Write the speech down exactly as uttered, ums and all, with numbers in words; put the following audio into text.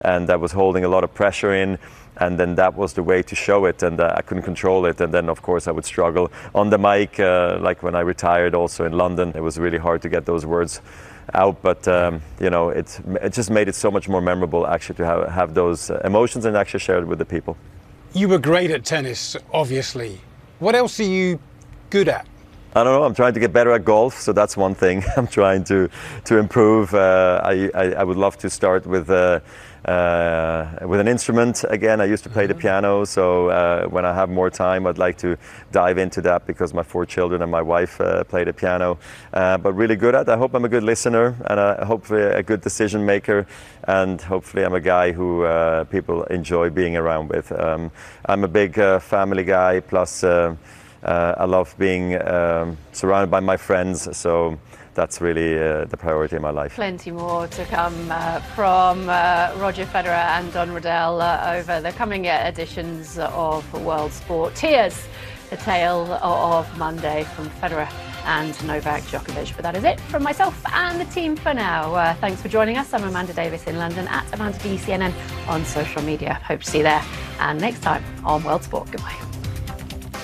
and I was holding a lot of pressure in. And then that was the way to show it, and uh, I couldn't control it. And then, of course, I would struggle on the mic, uh, like when I retired also in London. It was really hard to get those words out, but um, you know, it, it just made it so much more memorable actually to have, have those emotions and actually share it with the people. You were great at tennis, obviously. What else are you good at? I don't know, I'm trying to get better at golf, so that's one thing I'm trying to, to improve. Uh, I, I, I would love to start with uh, Uh, with an instrument again. I used to play the piano, so uh, when I have more time I'd like to dive into that, because my four children and my wife uh, play the piano, uh, but really good at. I hope I'm a good listener, and uh, hopefully a good decision maker, and hopefully I'm a guy who uh, people enjoy being around with. Um, I'm a big uh, family guy, plus uh, uh, I love being um, surrounded by my friends, so that's really uh, the priority in my life. Plenty more to come uh, from uh, Roger Federer and Don Riddell uh, over the coming editions of World Sport. Tears, the tale of Monday from Federer and Novak Djokovic. But that is it from myself and the team for now. Uh, thanks for joining us. I'm Amanda Davis in London, at Amanda D C N N on social media. Hope to see you there. And next time on World Sport. Goodbye.